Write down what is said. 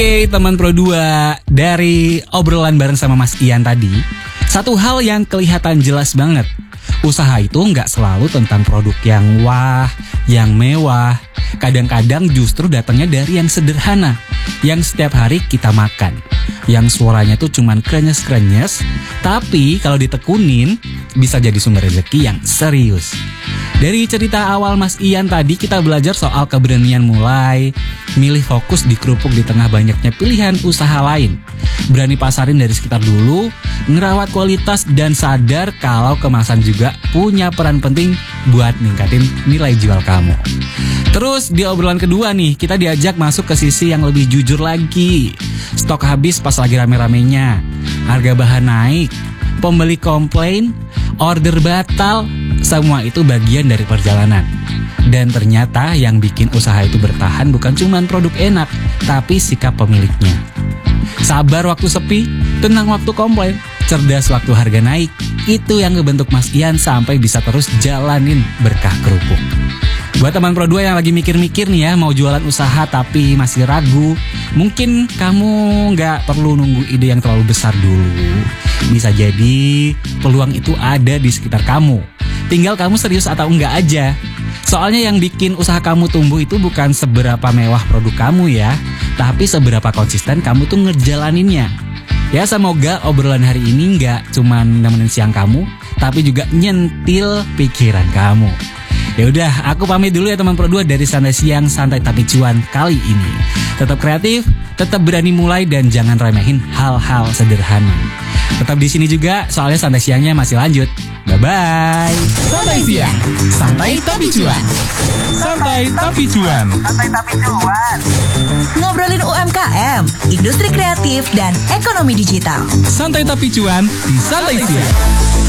Oke teman Pro 2, dari obrolan bareng sama Mas Ian tadi, satu hal yang kelihatan jelas banget, usaha itu nggak selalu tentang produk yang wah, yang mewah. Kadang-kadang justru datangnya dari yang sederhana, yang setiap hari kita makan, yang suaranya tuh cuman krenyes-krenyes, tapi kalau ditekunin bisa jadi sumber rezeki yang serius. Dari cerita awal Mas Ian tadi kita belajar soal keberanian mulai, milih fokus di kerupuk di tengah banyaknya pilihan usaha lain, berani pasarin dari sekitar dulu, ngerawat kualitas dan sadar kalau kemasan juga punya peran penting buat ningkatin nilai jual kamu. Terus di obrolan kedua nih, kita diajak masuk ke sisi yang lebih jujur lagi. Stok habis pas lagi rame-ramenya, harga bahan naik, pembeli komplain, order batal, semua itu bagian dari perjalanan. Dan ternyata yang bikin usaha itu bertahan bukan cuma produk enak, tapi sikap pemiliknya. Sabar waktu sepi, tenang waktu komplain, cerdas waktu harga naik. Itu yang ngebentuk Mas Ian sampai bisa terus jalanin berkah kerupuk. Buat teman Pro 2 yang lagi mikir-mikir nih ya, mau jualan usaha tapi masih ragu, mungkin kamu nggak perlu nunggu ide yang terlalu besar dulu. Bisa jadi peluang itu ada di sekitar kamu. Tinggal kamu serius atau enggak aja. Soalnya yang bikin usaha kamu tumbuh itu bukan seberapa mewah produk kamu ya, tapi seberapa konsisten kamu tuh ngejalaninnya. Ya semoga obrolan hari ini nggak cuman nemenin siang kamu, tapi juga nyentil pikiran kamu. Ya udah, aku pamit dulu ya teman Pro 2 dari Santai Siang Santai Tapi Cuan kali ini. Tetap kreatif, tetap berani mulai dan jangan remehin hal-hal sederhana. Tetap di sini juga soalnya Santai Siangnya masih lanjut. Bye-bye. Santai Siang, Santai Tapi Cuan. Santai Tapi Cuan. Santai Tapi Cuan. Ngobrolin UMKM, industri kreatif dan ekonomi digital. Santai Tapi Cuan di Santai Siang.